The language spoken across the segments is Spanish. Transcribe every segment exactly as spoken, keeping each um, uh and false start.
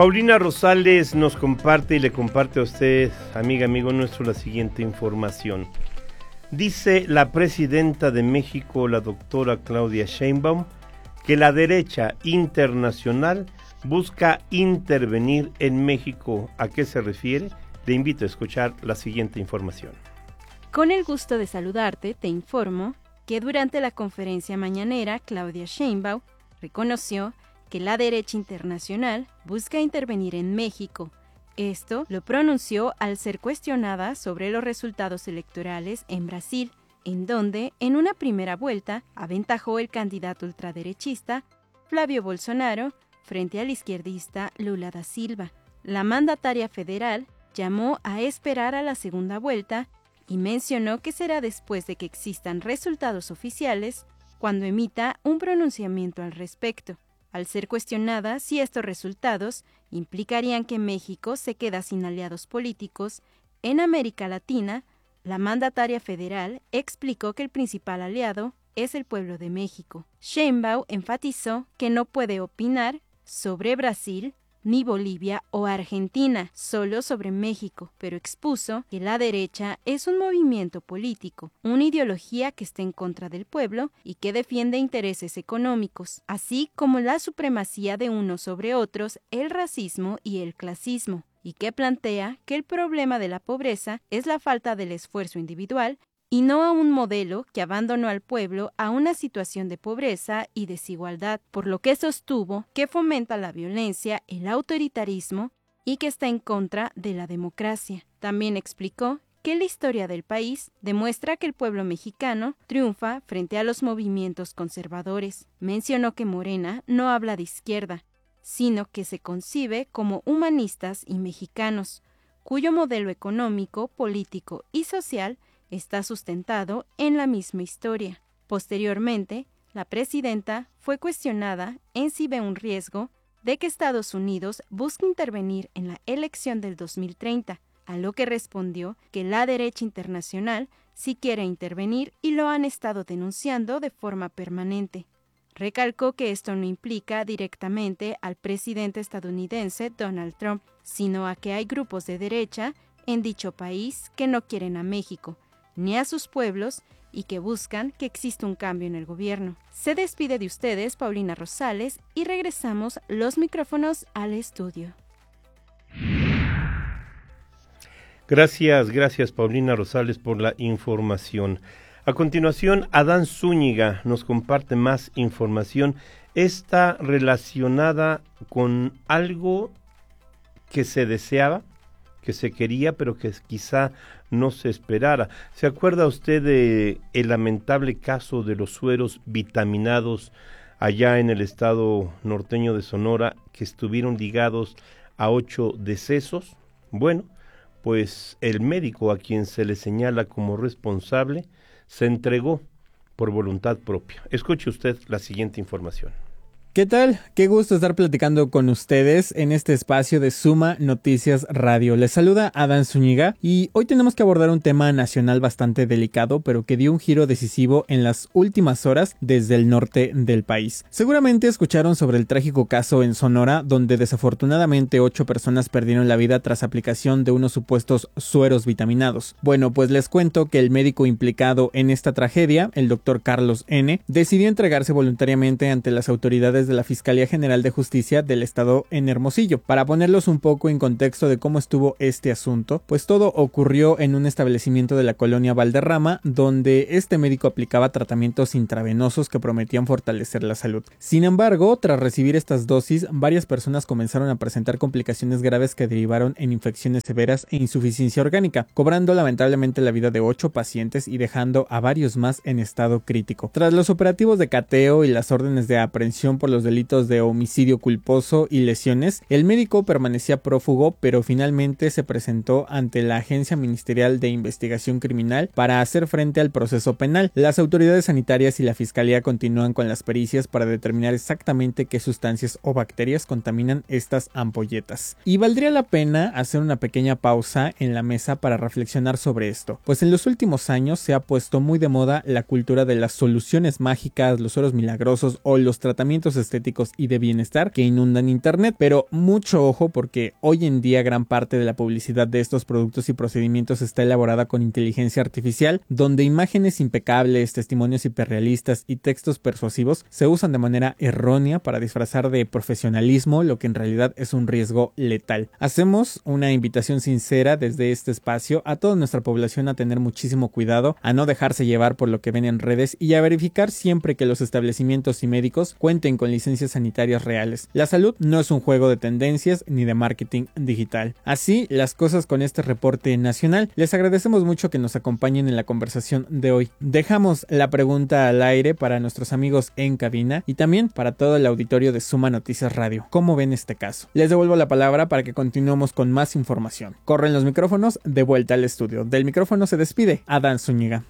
Paulina Rosales nos comparte y le comparte a usted, amiga, amigo nuestro, la siguiente información. Dice la presidenta de México, la doctora Claudia Sheinbaum, que la derecha internacional busca intervenir en México. ¿A qué se refiere? Le invito a escuchar la siguiente información. Con el gusto de saludarte, te informo que durante la conferencia mañanera, Claudia Sheinbaum reconoció que la derecha internacional busca intervenir en México. Esto lo pronunció al ser cuestionada sobre los resultados electorales en Brasil, en donde, en una primera vuelta, aventajó el candidato ultraderechista Flavio Bolsonaro frente al izquierdista Lula da Silva. La mandataria federal llamó a esperar a la segunda vuelta y mencionó que será después de que existan resultados oficiales cuando emita un pronunciamiento al respecto. Al ser cuestionada si estos resultados implicarían que México se queda sin aliados políticos en América Latina, la mandataria federal explicó que el principal aliado es el pueblo de México. Sheinbaum enfatizó que no puede opinar sobre Brasil, ni Bolivia o Argentina, solo sobre México, pero expuso que la derecha es un movimiento político, una ideología que está en contra del pueblo y que defiende intereses económicos, así como la supremacía de unos sobre otros, el racismo y el clasismo, y que plantea que el problema de la pobreza es la falta del esfuerzo individual y no a un modelo que abandonó al pueblo a una situación de pobreza y desigualdad, por lo que sostuvo que fomenta la violencia, el autoritarismo y que está en contra de la democracia. También explicó que la historia del país demuestra que el pueblo mexicano triunfa frente a los movimientos conservadores. Mencionó que Morena no habla de izquierda, sino que se concibe como humanistas y mexicanos, cuyo modelo económico, político y social está sustentado en la misma historia. Posteriormente, la presidenta fue cuestionada en si ve un riesgo de que Estados Unidos busque intervenir en la elección del dos mil treinta, a lo que respondió que la derecha internacional sí quiere intervenir y lo han estado denunciando de forma permanente. Recalcó que esto no implica directamente al presidente estadounidense Donald Trump, sino a que hay grupos de derecha en dicho país que no quieren a México, ni a sus pueblos, y que buscan que exista un cambio en el gobierno. Se despide de ustedes Paulina Rosales y regresamos los micrófonos al estudio. Gracias, gracias Paulina Rosales por la información. A continuación, Adán Zúñiga nos comparte más información. Está relacionada con algo que se deseaba, que se quería, pero que quizá no se esperara. ¿Se acuerda usted de el lamentable caso de los sueros vitaminados allá en el estado norteño de Sonora, que estuvieron ligados a ocho decesos? Bueno, pues el médico a quien se le señala como responsable se entregó por voluntad propia. Escuche usted la siguiente información. ¿Qué tal? Qué gusto estar platicando con ustedes en este espacio de Suma Noticias Radio. Les saluda Adán Zúñiga y hoy tenemos que abordar un tema nacional bastante delicado, pero que dio un giro decisivo en las últimas horas desde el norte del país. Seguramente escucharon sobre el trágico caso en Sonora, donde desafortunadamente ocho personas perdieron la vida tras aplicación de unos supuestos sueros vitaminados. Bueno, pues les cuento que el médico implicado en esta tragedia, el doctor Carlos N., decidió entregarse voluntariamente ante las autoridades de la Fiscalía General de Justicia del Estado en Hermosillo. Para ponerlos un poco en contexto de cómo estuvo este asunto, pues todo ocurrió en un establecimiento de la colonia Valderrama, donde este médico aplicaba tratamientos intravenosos que prometían fortalecer la salud. Sin embargo, tras recibir estas dosis, varias personas comenzaron a presentar complicaciones graves que derivaron en infecciones severas e insuficiencia orgánica, cobrando lamentablemente la vida de ocho pacientes y dejando a varios más en estado crítico. Tras los operativos de cateo y las órdenes de aprehensión por los delitos de homicidio culposo y lesiones, el médico permanecía prófugo, pero finalmente se presentó ante la Agencia Ministerial de Investigación Criminal para hacer frente al proceso penal. Las autoridades sanitarias y la Fiscalía continúan con las pericias para determinar exactamente qué sustancias o bacterias contaminan estas ampolletas. Y valdría la pena hacer una pequeña pausa en la mesa para reflexionar sobre esto, pues en los últimos años se ha puesto muy de moda la cultura de las soluciones mágicas, los sueros milagrosos o los tratamientos estéticos y de bienestar que inundan internet, pero mucho ojo porque hoy en día gran parte de la publicidad de estos productos y procedimientos está elaborada con inteligencia artificial, donde imágenes impecables, testimonios hiperrealistas y textos persuasivos se usan de manera errónea para disfrazar de profesionalismo lo que en realidad es un riesgo letal. Hacemos una invitación sincera desde este espacio a toda nuestra población a tener muchísimo cuidado, a no dejarse llevar por lo que ven en redes y a verificar siempre que los establecimientos y médicos cuenten con licencias sanitarias reales. La salud no es un juego de tendencias ni de marketing digital. Así las cosas con este reporte nacional. Les agradecemos mucho que nos acompañen en la conversación de hoy. Dejamos la pregunta al aire para nuestros amigos en cabina y también para todo el auditorio de Suma Noticias Radio. ¿Cómo ven este caso? Les devuelvo la palabra para que continuemos con más información. Corren los micrófonos de vuelta al estudio. Del micrófono se despide Adán Zúñiga.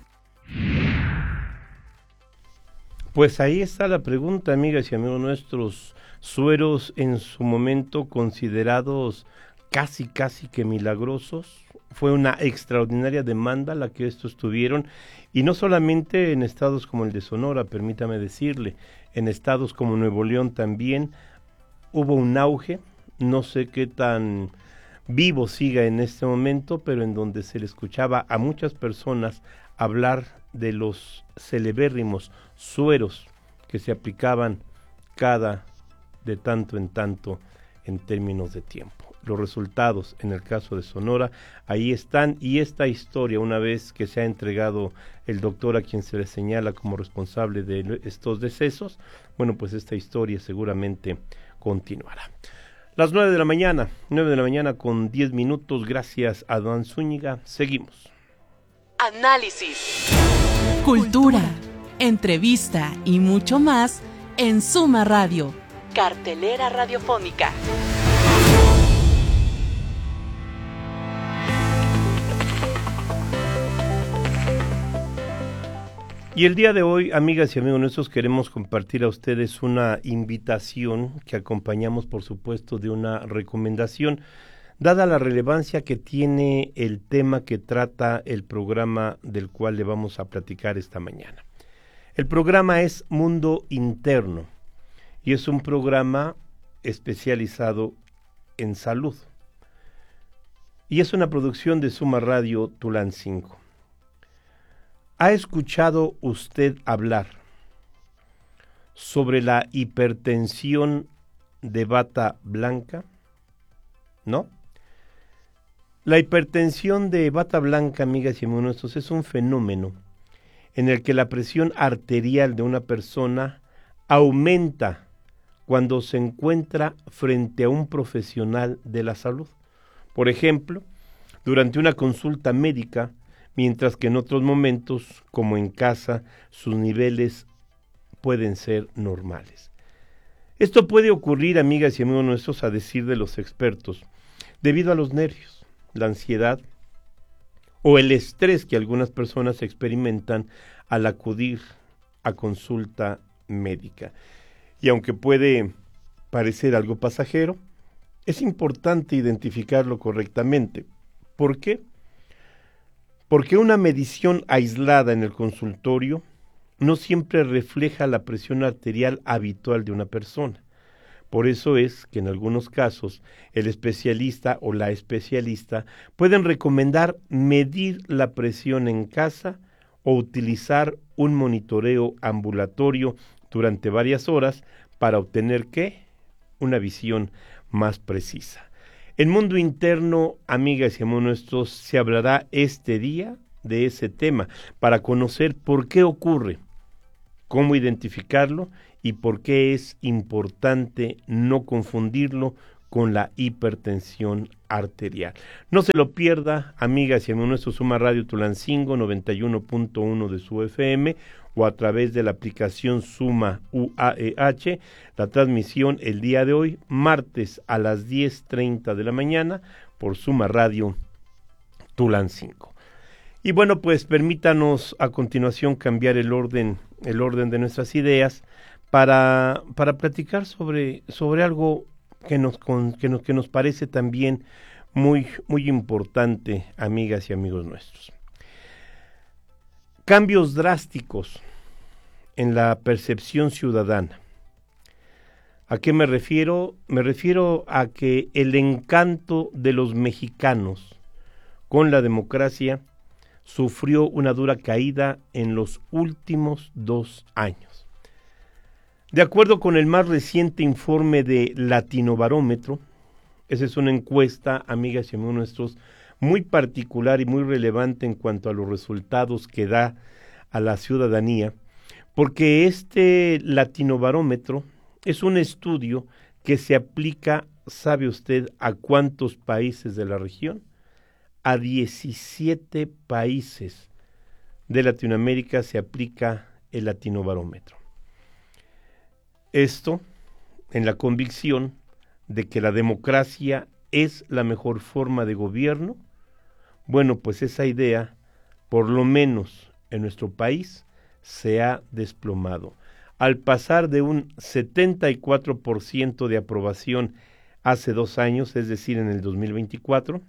Pues ahí está la pregunta, amigas y amigos nuestros. Sueros en su momento considerados casi casi que milagrosos. Fue una extraordinaria demanda la que estos tuvieron, y no solamente en estados como el de Sonora, permítame decirle, en estados como Nuevo León también hubo un auge, no sé qué tan vivo siga en este momento, pero en donde se le escuchaba a muchas personas hablar de los celebérrimos sueros que se aplicaban cada de tanto en tanto en términos de tiempo. Los resultados en el caso de Sonora ahí están, y esta historia, una vez que se ha entregado el doctor a quien se le señala como responsable de estos decesos, bueno, pues esta historia seguramente continuará. Las nueve de la mañana, nueve de la mañana con diez minutos, gracias a Adán Zúñiga, seguimos. Análisis, cultura, entrevista y mucho más en Suma Radio, cartelera radiofónica. Y el día de hoy, amigas y amigos nuestros, queremos compartir a ustedes una invitación que acompañamos, por supuesto, de una recomendación, dada la relevancia que tiene el tema que trata el programa del cual le vamos a platicar esta mañana. El programa es Mundo Interno y es un programa especializado en salud. Y es una producción de Suma Radio Tulancingo. ¿Ha escuchado usted hablar sobre la hipertensión de bata blanca? ¿No? La hipertensión de bata blanca, amigas y amigos nuestros, es un fenómeno en el que la presión arterial de una persona aumenta cuando se encuentra frente a un profesional de la salud. Por ejemplo, durante una consulta médica, mientras que en otros momentos, como en casa, sus niveles pueden ser normales. Esto puede ocurrir, amigas y amigos nuestros, a decir de los expertos, debido a los nervios, la ansiedad o el estrés que algunas personas experimentan al acudir a consulta médica. Y aunque puede parecer algo pasajero, es importante identificarlo correctamente. ¿Por qué? Porque una medición aislada en el consultorio no siempre refleja la presión arterial habitual de una persona. Por eso es que en algunos casos el especialista o la especialista pueden recomendar medir la presión en casa o utilizar un monitoreo ambulatorio durante varias horas para obtener ¿qué? Una visión más precisa. En Mundo Interno, amigas y amigos nuestros, se hablará este día de ese tema para conocer por qué ocurre, cómo identificarlo y por qué es importante no confundirlo con la hipertensión arterial. No se lo pierda, amigas y amigos nuestros, Suma Radio Tulancingo noventa y uno punto uno de su F M o a través de la aplicación Suma U A E H, la transmisión el día de hoy, martes a las diez treinta de la mañana, por Suma Radio Tulancingo. Y bueno, pues permítanos a continuación cambiar el orden, el orden de nuestras ideas para, para platicar sobre, sobre algo que nos, que, nos, que nos parece también muy, muy importante, amigas y amigos nuestros. Cambios drásticos en la percepción ciudadana ¿A qué me refiero? Me refiero a que el encanto de los mexicanos con la democracia sufrió una dura caída en los últimos dos años. De acuerdo con el más reciente informe de Latinobarómetro, esa es una encuesta, amigas y amigos nuestros, muy particular y muy relevante en cuanto a los resultados que da a la ciudadanía, porque este Latinobarómetro es un estudio que se aplica, ¿sabe usted a cuántos países de la región? A diecisiete países de Latinoamérica se aplica el Latinobarómetro. Esto en la convicción de que la democracia es la mejor forma de gobierno. Bueno, pues esa idea, por lo menos en nuestro país, se ha desplomado. Al pasar de un setenta y cuatro por ciento de aprobación hace dos años, es decir, en el dos mil veinticuatro,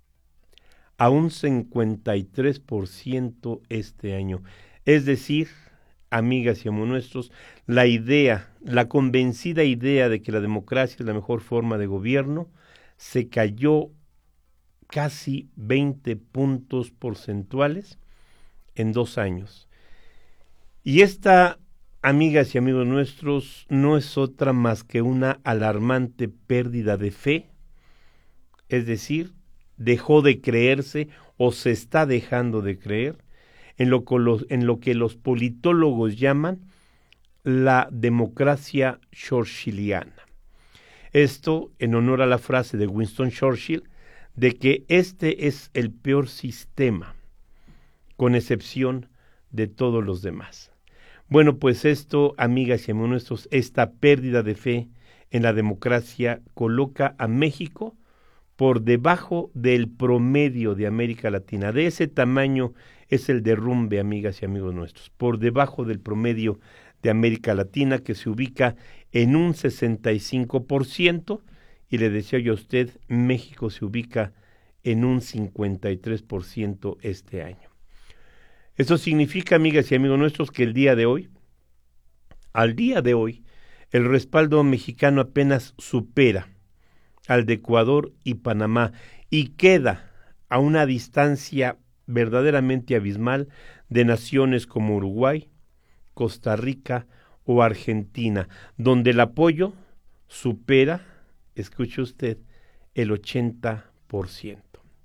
a un cincuenta y tres por ciento este año. Es decir, amigas y amigos nuestros, la idea, la convencida idea de que la democracia es la mejor forma de gobierno, se cayó casi veinte puntos porcentuales en dos años. Y esta, amigas y amigos nuestros, no es otra más que una alarmante pérdida de fe, es decir, dejó de creerse o se está dejando de creer en lo, los, en lo que los politólogos llaman la democracia churchilliana. Esto en honor a la frase de Winston Churchill de que este es el peor sistema, con excepción de todos los demás. Bueno, pues esto, amigas y amigos nuestros, esta pérdida de fe en la democracia coloca a México por debajo del promedio de América Latina. De ese tamaño es el derrumbe, amigas y amigos nuestros, por debajo del promedio de América Latina, que se ubica en un sesenta y cinco por ciento, y le decía yo a usted, México se ubica en un cincuenta y tres por ciento este año. Eso significa, amigas y amigos nuestros, que el día de hoy, al día de hoy, el respaldo mexicano apenas supera al de Ecuador y Panamá y queda a una distancia verdaderamente abismal de naciones como Uruguay, Costa Rica o Argentina, donde el apoyo supera, escuche usted, el ochenta por ciento.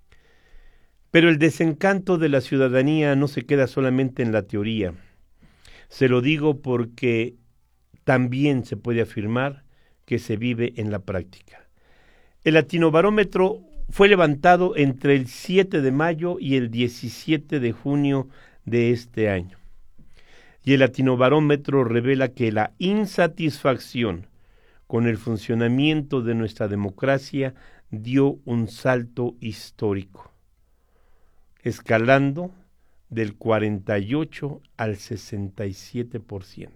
Pero el desencanto de la ciudadanía no se queda solamente en la teoría. Se lo digo porque también se puede afirmar que se vive en la práctica. El Latinobarómetro fue levantado entre el siete de mayo y el diecisiete de junio de este año. Y el Latinobarómetro revela que la insatisfacción con el funcionamiento de nuestra democracia dio un salto histórico, escalando del cuarenta y ocho al sesenta y siete por ciento.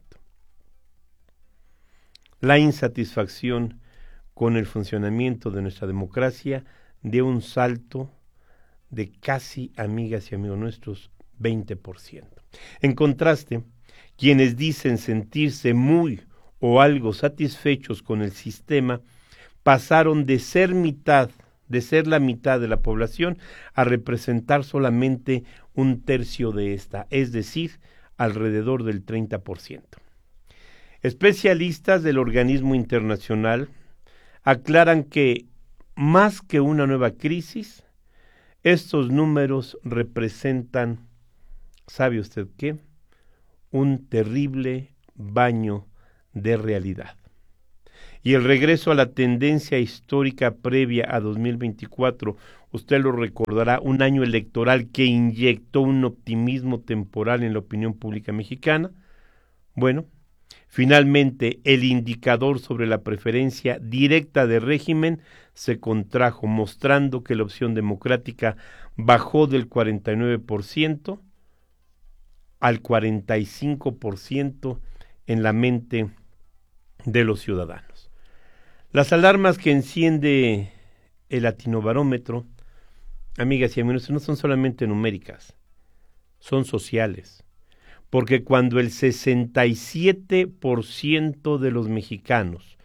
La insatisfacción con el funcionamiento de nuestra democracia dio un salto de casi, amigas y amigos nuestros, veinte por ciento. En contraste, quienes dicen sentirse muy o algo satisfechos con el sistema pasaron de ser mitad, de ser la mitad de la población, a representar solamente un tercio de esta, es decir, alrededor del treinta por ciento. Especialistas del organismo internacional aclaran que, más que una nueva crisis, estos números representan, ¿sabe usted qué? Un terrible baño de realidad. Y el regreso a la tendencia histórica previa a dos mil veinticuatro, usted lo recordará, un año electoral que inyectó un optimismo temporal en la opinión pública mexicana. Bueno, finalmente el indicador sobre la preferencia directa de régimen se contrajo, mostrando que la opción democrática bajó del cuarenta y nueve por ciento al cuarenta y cinco por ciento en la mente de los ciudadanos. Las alarmas que enciende el Latinobarómetro, amigas y amigos, no son solamente numéricas, son sociales, porque cuando el sesenta y siete por ciento de los mexicanos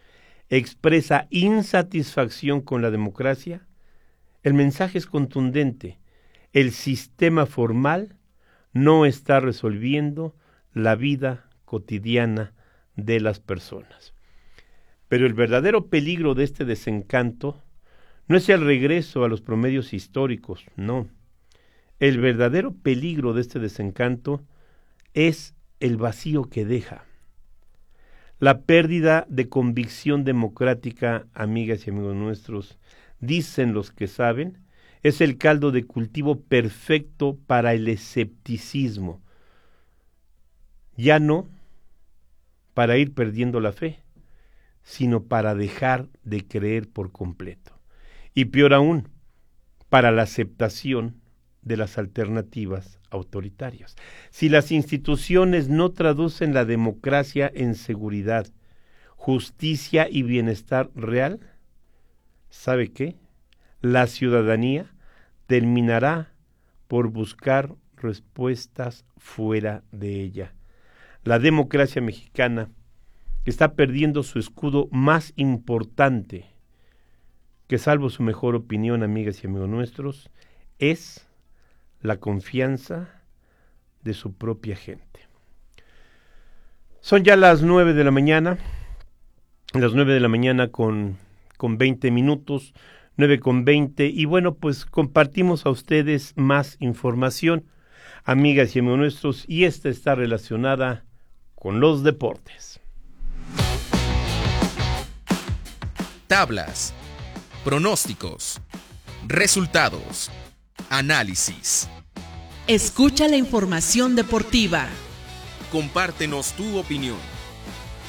expresa insatisfacción con la democracia, el mensaje es contundente. El sistema formal no está resolviendo la vida cotidiana de las personas. Pero el verdadero peligro de este desencanto no es el regreso a los promedios históricos, no. El verdadero peligro de este desencanto es el vacío que deja. La pérdida de convicción democrática, amigas y amigos nuestros, dicen los que saben, es el caldo de cultivo perfecto para el escepticismo. Ya no para ir perdiendo la fe, sino para dejar de creer por completo. Y peor aún, para la aceptación de las alternativas autoritarias. Si las instituciones no traducen la democracia en seguridad, justicia y bienestar real, ¿sabe qué? La ciudadanía terminará por buscar respuestas fuera de ella. La democracia mexicana está perdiendo su escudo más importante, que salvo su mejor opinión, amigas y amigos nuestros, es la confianza de su propia gente. Son ya las nueve de la mañana, las nueve de la mañana con, con veinte minutos, nueve con veinte, y bueno, pues compartimos a ustedes más información, amigas y amigos nuestros, y esta está relacionada con los deportes. Tablas, pronósticos, resultados, análisis. Escucha la información deportiva. Compártenos tu opinión.